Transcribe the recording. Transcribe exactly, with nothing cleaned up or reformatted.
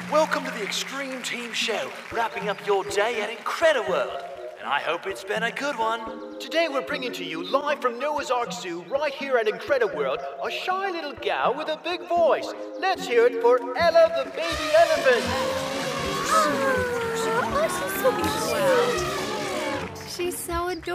Welcome to the Extreme Team Show, wrapping up your day at Incrediworld. And I hope it's been a good one. Today we're bringing to you live from Noah's Ark Zoo right here at Incrediworld, a shy little gal with a big voice. Let's hear it for Ella the baby elephant. Oh, she's so cute. She's so adorable.